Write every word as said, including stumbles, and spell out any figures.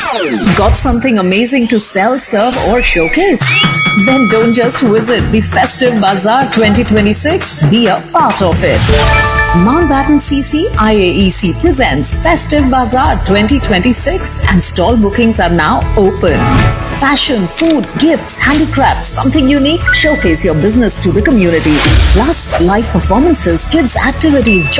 Got something amazing to sell, serve, or showcase? Then don't just visit the Festive Bazaar twenty twenty-six, be a part of it. Mountbatten C C I A E C presents Festive Bazaar twenty twenty-six and stall bookings are now open. Fashion, food, gifts, handicrafts, something unique? Showcase your business to the community. Plus, live performances, kids activities,